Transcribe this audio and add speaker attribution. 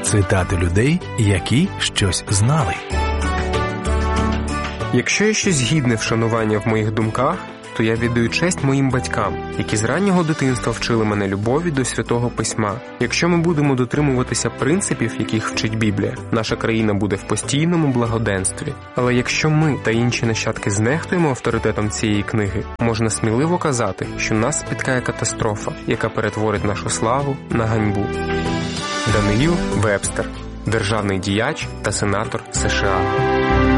Speaker 1: Цитати людей, які щось знали.
Speaker 2: Якщо є щось гідне вшанування в моїх думках, то я віддаю честь моїм батькам, які з раннього дитинства вчили мене любові до Святого Письма. Якщо ми будемо дотримуватися принципів, яких вчить Біблія, наша країна буде в постійному благоденстві. Але якщо ми та інші нащадки знехтуємо авторитетом цієї книги, можна сміливо казати, що нас спіткає катастрофа, яка перетворить нашу славу на ганьбу. Даниїл Вебстер, державний діяч та сенатор США.